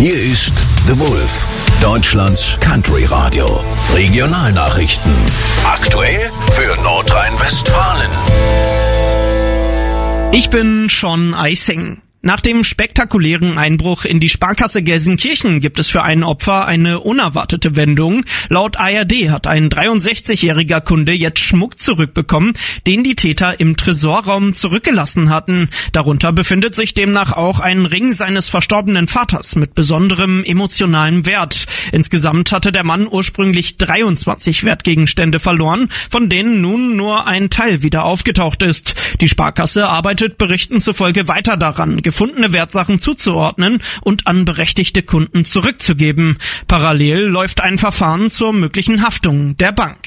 Hier ist The Wolf, Deutschlands Country Radio. Regionalnachrichten. Aktuell für Nordrhein-Westfalen. Ich bin Sean Eising. Nach dem spektakulären Einbruch in die Sparkasse Gelsenkirchen gibt es für ein Opfer eine unerwartete Wendung. Laut ARD hat ein 63-jähriger Kunde jetzt Schmuck zurückbekommen, den die Täter im Tresorraum zurückgelassen hatten. Darunter befindet sich demnach auch ein Ring seines verstorbenen Vaters mit besonderem emotionalem Wert. Insgesamt hatte der Mann ursprünglich 23 Wertgegenstände verloren, von denen nun nur ein Teil wieder aufgetaucht ist. Die Sparkasse arbeitet Berichten zufolge weiter daran, gefundene Wertsachen zuzuordnen und an berechtigte Kunden zurückzugeben. Parallel läuft ein Verfahren zur möglichen Haftung der Bank.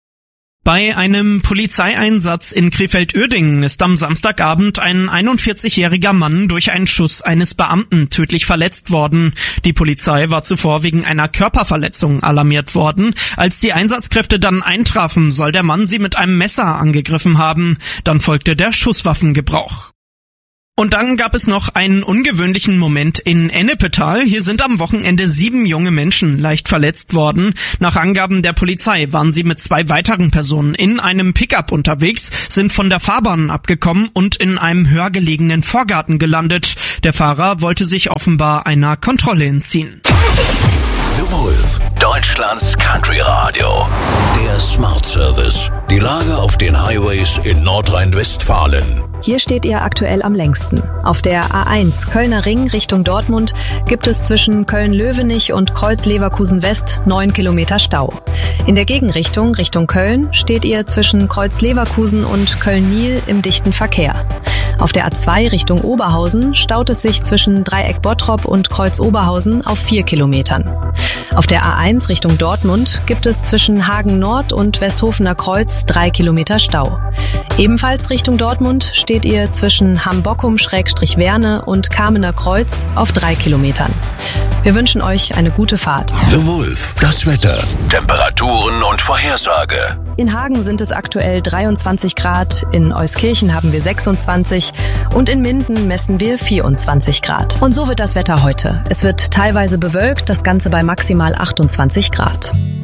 Bei einem Polizeieinsatz in Krefeld-Uerdingen ist am Samstagabend ein 41-jähriger Mann durch einen Schuss eines Beamten tödlich verletzt worden. Die Polizei war zuvor wegen einer Körperverletzung alarmiert worden. Als die Einsatzkräfte dann eintrafen, soll der Mann sie mit einem Messer angegriffen haben. Dann folgte der Schusswaffengebrauch. Und dann gab es noch einen ungewöhnlichen Moment in Ennepetal. Hier sind am Wochenende 7 junge Menschen leicht verletzt worden. Nach Angaben der Polizei waren sie mit 2 weiteren Personen in einem Pickup unterwegs, sind von der Fahrbahn abgekommen und in einem höher gelegenen Vorgarten gelandet. Der Fahrer wollte sich offenbar einer Kontrolle entziehen. The Wolf, Deutschlands Country Radio. Der Smart Service. Die Lage auf den Highways in Nordrhein-Westfalen. Hier steht ihr aktuell am längsten. Auf der A1 Kölner Ring Richtung Dortmund gibt es zwischen Köln-Löwenich und Kreuz-Leverkusen West 9 Kilometer Stau. In der Gegenrichtung Richtung Köln steht ihr zwischen Kreuz-Leverkusen und Köln-Niel im dichten Verkehr. Auf der A2 Richtung Oberhausen staut es sich zwischen Dreieck Bottrop und Kreuz Oberhausen auf 4 Kilometern. Auf der A1 Richtung Dortmund gibt es zwischen Hagen Nord und Westhofener Kreuz 3 Kilometer Stau. Ebenfalls Richtung Dortmund steht ihr zwischen Hambockum-Werne und Kamener Kreuz auf 3 Kilometern. Wir wünschen euch eine gute Fahrt. The Wolf, das Wetter, Temperaturen und Vorhersage. In Hagen sind es aktuell 23 Grad, in Euskirchen haben wir 26 und in Minden messen wir 24 Grad. Und so wird das Wetter heute. Es wird teilweise bewölkt, das Ganze bei maximal 28 Grad.